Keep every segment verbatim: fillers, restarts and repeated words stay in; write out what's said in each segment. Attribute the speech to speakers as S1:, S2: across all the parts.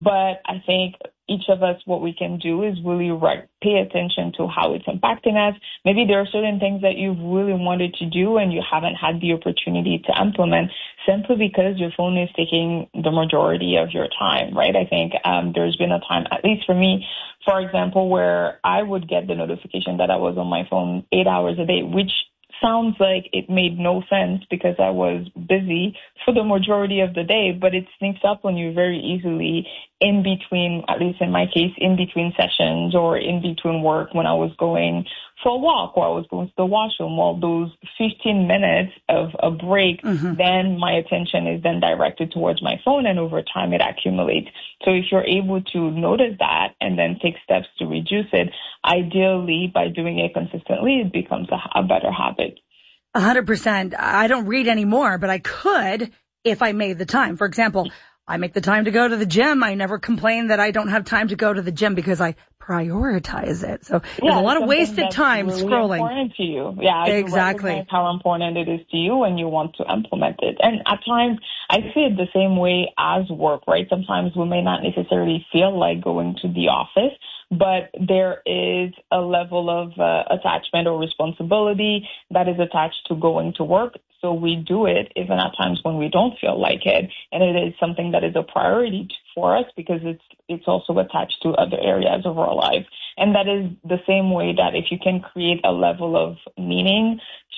S1: But I think each of us, what we can do is really right, pay attention to how it's impacting us. Maybe there are certain things that you've really wanted to do and you haven't had the opportunity to implement simply because your phone is taking the majority of your time, right? I think um, there's been a time, at least for me, for example, where I would get the notification that I was on my phone eight hours a day, which sounds like it made no sense because I was busy for the majority of the day, but it sneaks up on you very easily in between, at least in my case, in between sessions or in between work when I was going for a walk or I was going to the washroom. Well, those fifteen minutes of a break, mm-hmm. then my attention is then directed towards my phone, and over time it accumulates. So if you're able to notice that and then take steps to reduce it, ideally by doing it consistently, it becomes a, a better habit.
S2: A hundred percent. I don't read anymore, but I could if I made the time. For example, I make the time to go to the gym. I never complain that I don't have time to go to the gym because I prioritize it. So
S1: yeah,
S2: there's a lot of wasted time
S1: really
S2: scrolling.
S1: Important to you. Yeah,
S2: exactly.
S1: You recognize how important it is to you and you want to implement it. And at times, I see it the same way as work, right? Sometimes we may not necessarily feel like going to the office, but there is a level of uh, attachment or responsibility that is attached to going to work. So we do it even at times when we don't feel like it. And it is something that is a priority for us because it's it's also attached to other areas of our life. And that is the same way that if you can create a level of meaning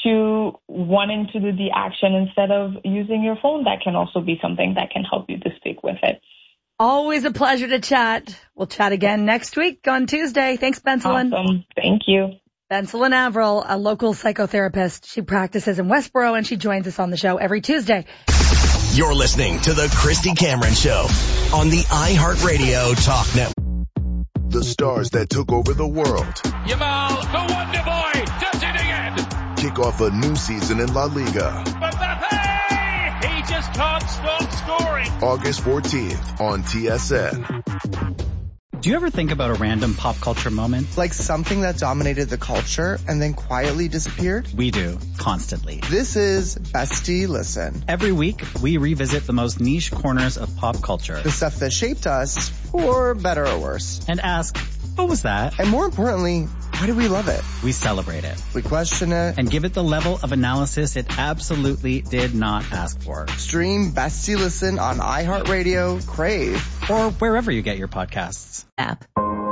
S1: to wanting to do the action instead of using your phone, that can also be something that can help you to stick with it.
S2: Always a pleasure to chat. We'll chat again next week on Tuesday. Thanks, Bensalyn.
S1: Awesome. Thank you.
S2: Bensalyn Avril, a local psychotherapist. She practices in Westboro, and she joins us on the show every Tuesday.
S3: You're listening to The Christy Cameron Show on the iHeartRadio Talk Network.
S4: The stars that took over the world.
S5: Yamal, the Wonder Boy, does it again.
S4: Kick off a new season in La Liga.
S5: Mbappe, he just can't stop scoring.
S4: August fourteenth on T S N.
S6: Do you ever think about a random pop culture moment?
S7: Like something that dominated the culture and then quietly disappeared?
S6: We do, constantly.
S7: This is Bestie Listen.
S6: Every week, we revisit the most niche corners of pop culture.
S7: The stuff that shaped us, for better or worse.
S6: And ask, what was that?
S7: And more importantly, why do we love it?
S6: We celebrate it.
S7: We question it.
S6: And give it the level of analysis it absolutely did not ask for.
S7: Stream Bestie Listen on iHeartRadio, Crave,
S6: or wherever you get your podcasts.
S8: App.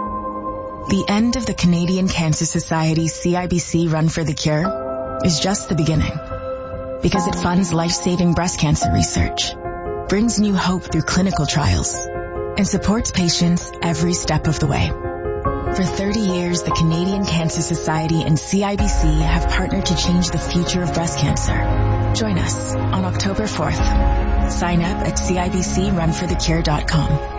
S8: The end of the Canadian Cancer Society C I B C Run for the Cure is just the beginning. Because it funds life-saving breast cancer research, brings new hope through clinical trials, and supports patients every step of the way. For thirty years, the Canadian Cancer Society and C I B C have partnered to change the future of breast cancer. Join us on October fourth. Sign up at C I B C run for the cure dot com.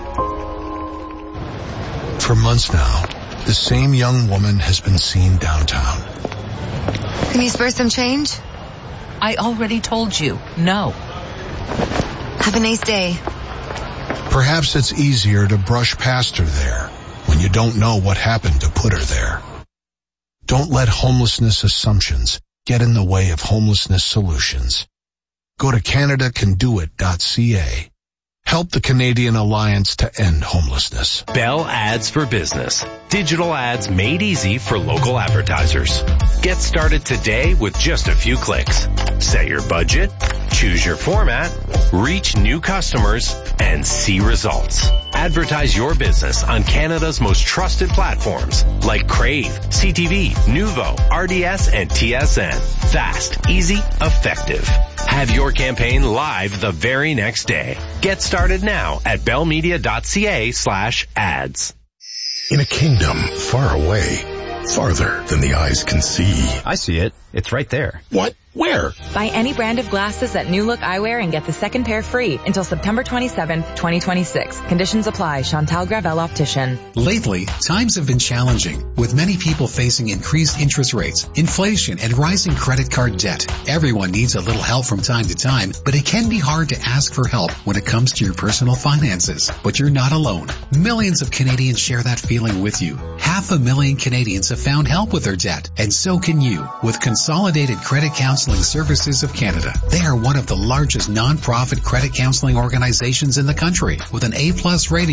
S9: For months now, the same young woman has been seen downtown.
S10: Can you spare some change?
S11: I already told you, no.
S10: Have a nice day.
S9: Perhaps it's easier to brush past her there when you don't know what happened to put her there. Don't let homelessness assumptions get in the way of homelessness solutions. Go to Canada Can Do It dot C A. Help the Canadian Alliance to End Homelessness.
S12: Bell Ads for Business. Digital ads made easy for local advertisers. Get started today with just a few clicks. Set your budget, choose your format, reach new customers, and see results. Advertise your business on Canada's most trusted platforms like Crave, C T V, Nuvo, R D S, and T S N. Fast, easy, effective. Have your campaign live the very next day. Get started now at bellmedia.ca slash ads.
S9: In a kingdom far away, farther than the eyes can see.
S13: I see it. It's right there.
S9: What? Where?
S14: Buy any brand of glasses at New Look Eyewear and get the second pair free until September twenty-seventh, twenty twenty-six. Conditions apply. Chantal Gravel Optician.
S15: Lately, times have been challenging, with many people facing increased interest rates, inflation, and rising credit card debt. Everyone needs a little help from time to time, but it can be hard to ask for help when it comes to your personal finances. But you're not alone. Millions of Canadians share that feeling with you. Half a million Canadians have found help with their debt, and so can you. With Consolidated Credit Counseling Counseling Services of Canada. They are one of the largest non-profit credit counseling organizations in the country with an A plus rating